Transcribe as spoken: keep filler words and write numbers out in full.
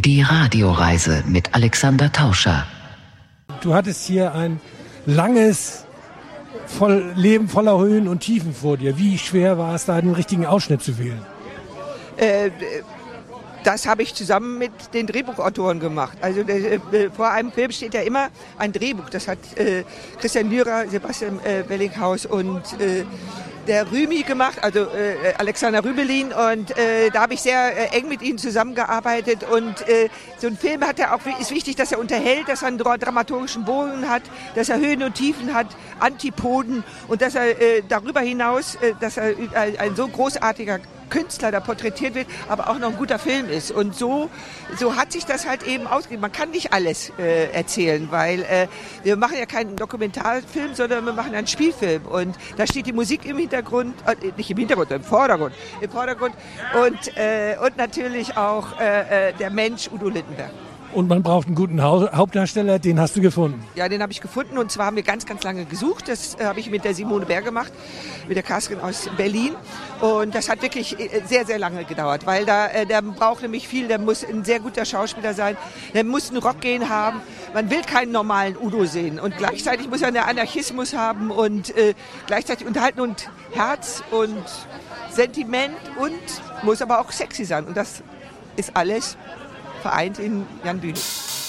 Die Radioreise mit Alexander Tauscher. Du hattest hier ein langes voll, Leben voller Höhen und Tiefen vor dir. Wie schwer war es, da den richtigen Ausschnitt zu wählen? Äh, das habe ich zusammen mit den Drehbuchautoren gemacht. Also äh, vor einem Film steht ja immer ein Drehbuch. Das hat äh, Christian Dürer, Sebastian äh, Wellinghaus und äh, der Rümi gemacht, also äh, Alexander Rümelin, und äh, da habe ich sehr äh, eng mit ihnen zusammengearbeitet, und äh, so ein Film hat ja auch, ist wichtig, dass er unterhält, dass er einen dramaturgischen Bogen hat, dass er Höhen und Tiefen hat, Antipoden, und dass er äh, darüber hinaus, äh, dass er äh, ein so großartiger Künstler da porträtiert wird, aber auch noch ein guter Film ist. Und so, so hat sich das halt eben ausgegeben. Man kann nicht alles äh, erzählen, weil äh, wir machen ja keinen Dokumentarfilm, sondern wir machen einen Spielfilm. Und da steht die Musik im Hintergrund, äh, nicht im Hintergrund, im Vordergrund. Im Vordergrund. Und, äh, und natürlich auch äh, der Mensch Udo Lindenberg. Und man braucht einen guten Hauptdarsteller, den hast du gefunden. Ja, den habe ich gefunden, und zwar haben wir ganz, ganz lange gesucht. Das äh, habe ich mit der Simone Bär gemacht, mit der Casterin aus Berlin. Und das hat wirklich sehr, sehr lange gedauert, weil da, äh, der braucht nämlich viel, der muss ein sehr guter Schauspieler sein, der muss einen Rockgehen haben. Man will keinen normalen Udo sehen, und gleichzeitig muss er einen Anarchismus haben und äh, gleichzeitig unterhalten und Herz und Sentiment, und muss aber auch sexy sein. Und das ist alles vereint in Jan Bühne.